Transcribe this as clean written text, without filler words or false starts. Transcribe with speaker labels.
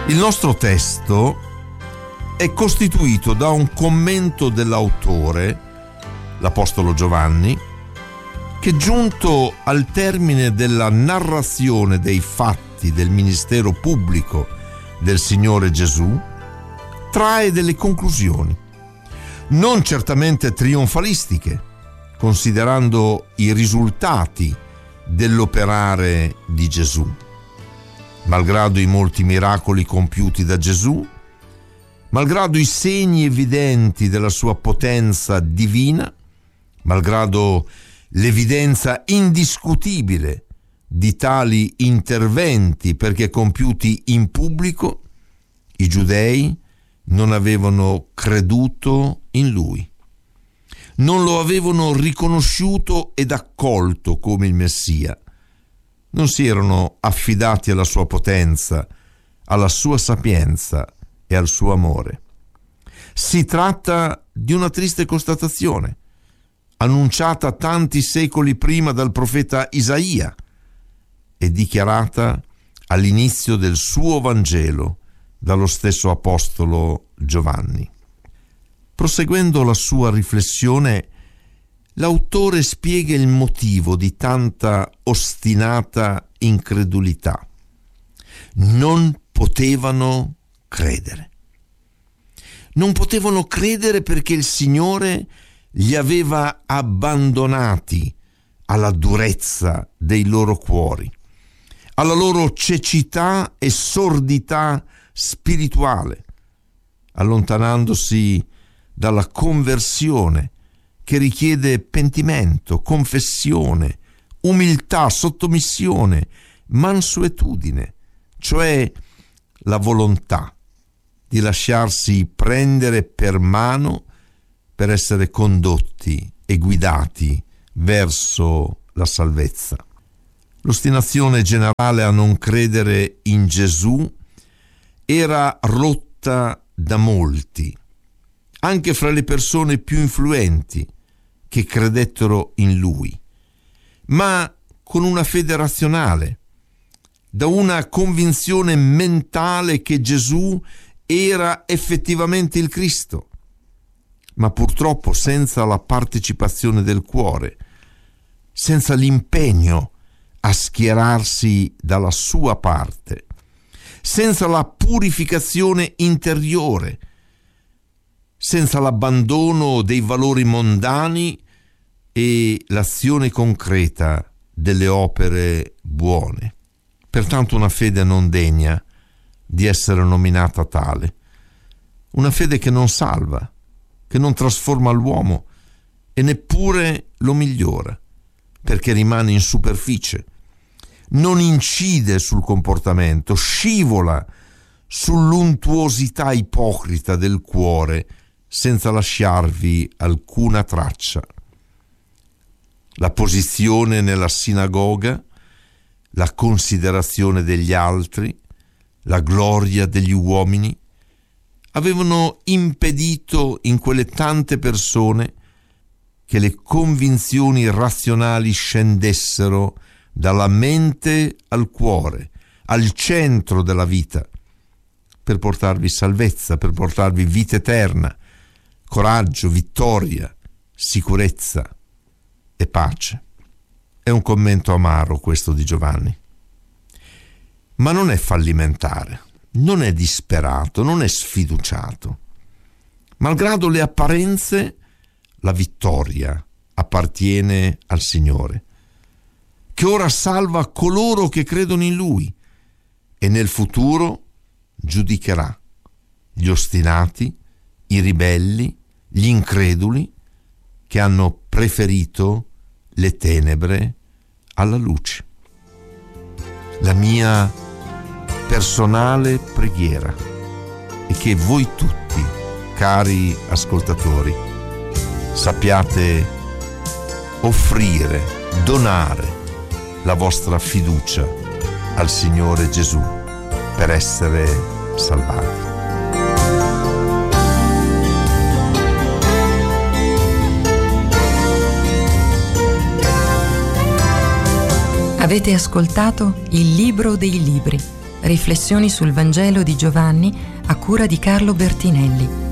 Speaker 1: Il nostro testo è costituito da un commento dell'autore, l'Apostolo Giovanni, che giunto al termine della narrazione dei fatti del ministero pubblico del Signore Gesù, trae delle conclusioni, non certamente trionfalistiche, considerando i risultati dell'operare di Gesù. Malgrado i molti miracoli compiuti da Gesù, malgrado i segni evidenti della sua potenza divina, malgrado l'evidenza indiscutibile di tali interventi perché compiuti in pubblico, i giudei non avevano creduto in lui, non lo avevano riconosciuto ed accolto come il Messia, non si erano affidati alla sua potenza, alla sua sapienza e al suo amore. Si tratta di una triste constatazione, annunciata tanti secoli prima dal profeta Isaia e dichiarata all'inizio del suo Vangelo dallo stesso apostolo Giovanni. Proseguendo la sua riflessione, l'autore spiega il motivo di tanta ostinata incredulità. Non potevano credere. Non potevano credere perché il Signore li aveva abbandonati alla durezza dei loro cuori, alla loro cecità e sordità spirituale, allontanandosi dalla conversione che richiede pentimento, confessione, umiltà, sottomissione, mansuetudine, cioè la volontà di lasciarsi prendere per mano per essere condotti e guidati verso la salvezza. L'ostinazione generale a non credere in Gesù era rotta da molti, anche fra le persone più influenti che credettero in Lui, ma con una fede razionale, da una convinzione mentale che Gesù era effettivamente il Cristo, ma purtroppo senza la partecipazione del cuore, senza l'impegno a schierarsi dalla sua parte, senza la purificazione interiore, senza l'abbandono dei valori mondani e l'azione concreta delle opere buone. Pertanto una fede non degna di essere nominata tale, una fede che non salva, che non trasforma l'uomo e neppure lo migliora, perché rimane in superficie, non incide sul comportamento, scivola sull'untuosità ipocrita del cuore senza lasciarvi alcuna traccia. La posizione nella sinagoga, la considerazione degli altri, la gloria degli uomini avevano impedito in quelle tante persone che le convinzioni razionali scendessero dalla mente al cuore, al centro della vita, per portarvi salvezza, per portarvi vita eterna, coraggio, vittoria, sicurezza e pace. È un commento amaro questo di Giovanni, ma non è fallimentare, non è disperato, non è sfiduciato. Malgrado le apparenze, la vittoria appartiene al Signore, che ora salva coloro che credono in Lui e nel futuro giudicherà gli ostinati, i ribelli, gli increduli che hanno preferito le tenebre alla luce. La mia personale preghiera è che voi tutti, cari ascoltatori, sappiate offrire, donare la vostra fiducia al Signore Gesù per essere salvati.
Speaker 2: Avete ascoltato Il Libro dei Libri, Riflessioni sul Vangelo di Giovanni a cura di Carlo Bertinelli.